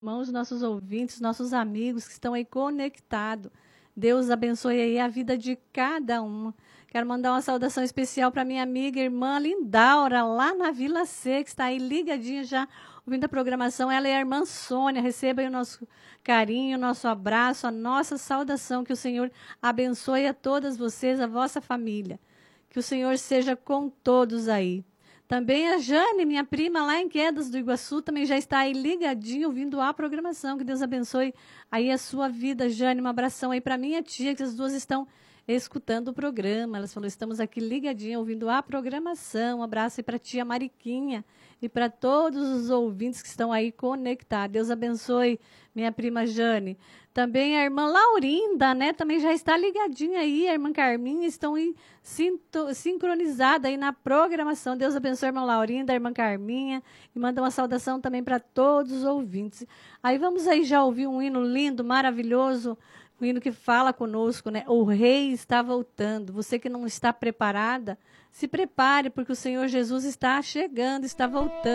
Irmãos, nossos ouvintes, nossos amigos que estão aí conectados. Deus abençoe aí a vida de cada um. Quero mandar uma saudação especial para minha amiga, irmã Lindaura, lá na Vila C, que está aí ligadinha já, ouvindo a programação. Ela e a irmã Sônia. Receba aí o nosso carinho, o nosso abraço, a nossa saudação. Que o Senhor abençoe a todas vocês, a vossa família. Que o Senhor seja com todos aí. Também a Jane, minha prima lá em Quedas do Iguaçu, também já está aí ligadinho, ouvindo a programação. Que Deus abençoe aí a sua vida, Jane. Um abração aí para minha tia, que as duas estão escutando o programa. Elas falaram, estamos aqui ligadinho, ouvindo a programação. Um abraço aí para a tia Mariquinha e para todos os ouvintes que estão aí conectados. Deus abençoe minha prima Jane. Também a irmã Laurinda, né? Também já está ligadinha aí. A irmã Carminha estão sincronizadas aí na programação. Deus abençoe a irmã Laurinda, a irmã Carminha. E manda uma saudação também para todos os ouvintes. Aí vamos aí já ouvir um hino lindo, maravilhoso. Um hino que fala conosco, né? O Rei está voltando. Você que não está preparada, se prepare, porque o Senhor Jesus está chegando, está voltando.